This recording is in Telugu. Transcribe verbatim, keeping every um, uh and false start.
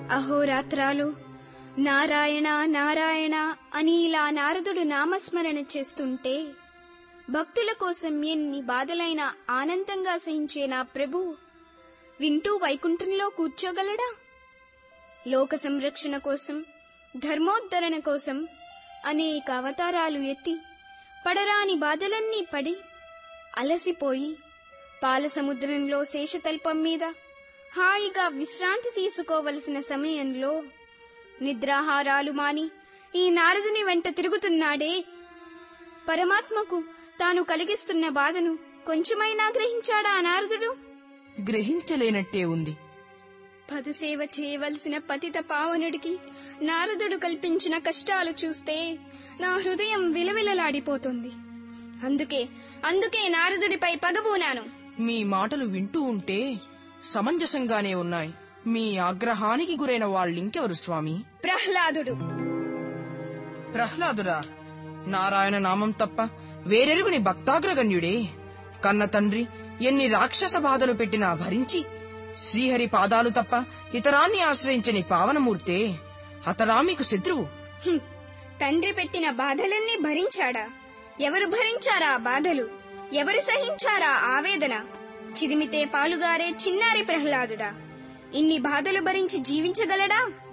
అహోరాత్రాలు నారాయణ నారాయణ అని ఇలా నారదుడు నామస్మరణ చేస్తుంటే భక్తుల కోసం ఎన్ని బాధలైనా ఆనందంగా సహించే నా ప్రభువు వింటూ వైకుంఠంలో కూర్చోగలడా? లోక సంరక్షణ కోసం, ధర్మోద్ధరణ కోసం అనేక అవతారాలు ఎత్తి పడరాని బాధలన్నీ పడి అలసిపోయి పాలసముద్రంలో శేషతల్పం మీద హాయిగా విశ్రాంతి తీసుకోవలసిన సమయంలో నిద్రాహారాలు మాని ఈ నారదుని వెంట తిరుగుతున్నాడే, పరమాత్మకు తాను కలిగిస్తున్న బాధను కొంచెమైనా గ్రహించాడా నారదుడు? గ్రహించలేనట్టే ఉంది. పదసేవ చేయవలసిన పతిత పావనుడికి నారదుడు కల్పించిన కష్టాలు చూస్తే నా హృదయం విలవిలలాడిపోతుంది. అందుకే అందుకే నారదుడిపై పదబూనాను. మీ మాటలు వింటూ ఉంటే సమంజసంగానే ఉన్నాయి. మీ ఆగ్రహానికి గురైన వాళ్ళింకెవరు స్వామి? ప్రహ్లాదుడు. ప్రహ్లాదుడా? నారాయణ నామం తప్ప వేరెరుగుని భక్తాగ్రగణ్యుడే. కన్న తండ్రి ఎన్ని రాక్షస బాధలు పెట్టినా భరించి శ్రీహరి పాదాలు తప్ప ఇతరాన్ని ఆశ్రయించని పావనమూర్తే. అతడా మీకు శత్రువు? తండ్రి పెట్టిన బాధలన్నీ భరించాడా? ఎవరు భరించారా బాధలు? ఎవరు సహించారా ఆవేదన? చిదిమితే పాలుగారే చిన్నారి ప్రహ్లాదుడా ఇన్ని బాధలు భరించి జీవించగలడా?